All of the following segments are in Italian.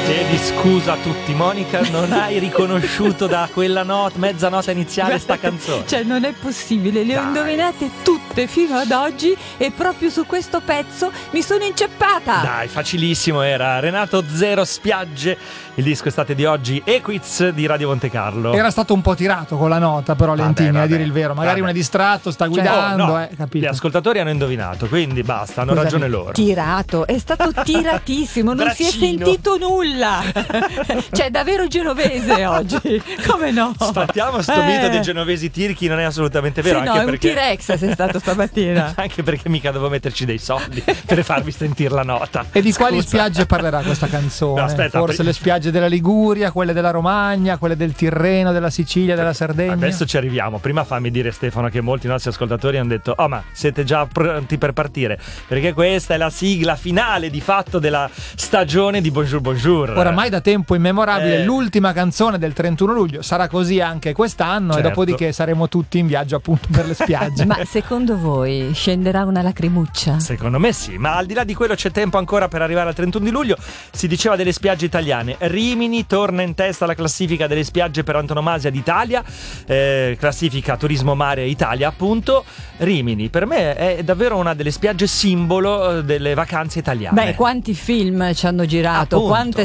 Chiedi scusa a tutti, Monica, non hai riconosciuto da quella mezza nota iniziale sta canzone. Cioè non è possibile, le ho indovinate tutte fino ad oggi e proprio su questo pezzo mi sono inceppata. Dai, facilissimo era. Renato Zero Spiagge, il disco estate di oggi, Equiz di Radio Monte Carlo. Era stato un po' tirato con la nota, però Lentini, a dire il vero. Magari uno è distratto, sta guidando, capito? Gli ascoltatori hanno indovinato, quindi basta, hanno ragione loro. Tirato, è stato tiratissimo, non si è sentito nulla. Cioè davvero genovese oggi, come no? Sfattiamo sto mito dei genovesi tirchi, non è assolutamente vero. Sì, anche no, perché... è un T-Rex sei stato stamattina. Anche perché mica devo metterci dei soldi per farvi sentire la nota. E di quali spiagge parlerà questa canzone? No, aspetta, forse le spiagge della Liguria, quelle della Romagna, quelle del Tirreno, della Sicilia, della Sardegna. Adesso ci arriviamo. Prima fammi dire, Stefano, che molti nostri ascoltatori hanno detto: oh, ma siete già pronti per partire? Perché questa è la sigla finale di fatto della stagione di Bonjour Bonjour. Oramai da tempo immemorabile, l'ultima canzone del 31 luglio. Sarà così anche quest'anno, certo. E dopodiché saremo tutti in viaggio appunto per le spiagge. Ma secondo voi scenderà una lacrimuccia? Secondo me sì, ma al di là di quello c'è tempo ancora per arrivare al 31 di luglio. Si diceva delle spiagge italiane. Rimini torna in testa alla classifica delle spiagge per antonomasia d'Italia, classifica Turismo Mare Italia appunto. Rimini per me è davvero una delle spiagge simbolo delle vacanze italiane. Beh, quanti film ci hanno girato, appunto. Quante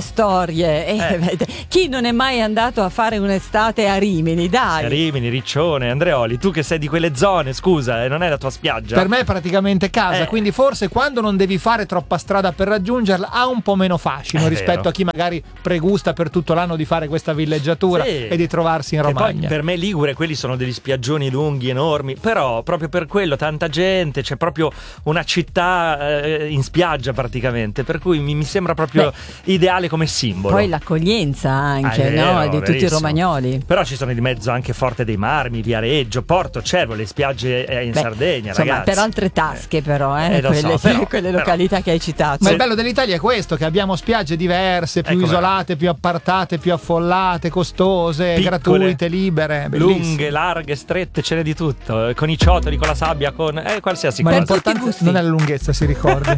storie. Chi non è mai andato a fare un'estate a Rimini, dai? Rimini, Riccione, Andreoli, tu che sei di quelle zone, scusa, non è la tua spiaggia? Per me è praticamente casa, quindi forse quando non devi fare troppa strada per raggiungerla ha un po' meno fascino rispetto a chi magari pregusta per tutto l'anno di fare questa villeggiatura e di trovarsi in Romagna. Poi per me Ligure quelli sono degli spiaggioni lunghi, enormi, però proprio per quello tanta gente, c'è proprio una città in spiaggia praticamente, per cui mi sembra proprio ideale come simbolo. Poi l'accoglienza anche, no? Di tutti i romagnoli. Però ci sono di mezzo anche Forte dei Marmi, Viareggio, Porto Cervo, le spiagge in Sardegna, insomma, ragazzi. per altre tasche però, quelle però, località che hai citato. Ma il bello dell'Italia è questo, che abbiamo spiagge diverse, più isolate, più appartate, più affollate, costose, piccole, gratuite, libere, lunghe, larghe, strette, ce n'è di tutto, con i ciotoli, con la sabbia, con qualsiasi cosa. Ma l'importante non è la lunghezza, si ricordi.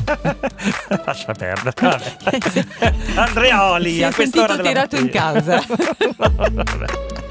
Lascia perdere. Andreoli, si è a quest'ora sentito tirato in causa. Vabbè.